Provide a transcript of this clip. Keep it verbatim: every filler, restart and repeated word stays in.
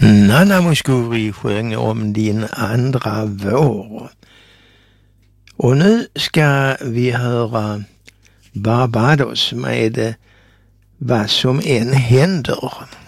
Nana Mouskouri sjöng om din andra vår. Och nu ska vi höra Barbados med Vad som än händer.